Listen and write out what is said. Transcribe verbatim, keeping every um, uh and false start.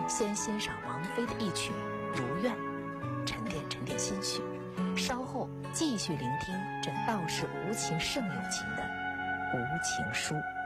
先欣赏王菲的一曲《如愿》，沉淀沉淀心绪，稍后继续聆听这道是无情胜有情的无情书。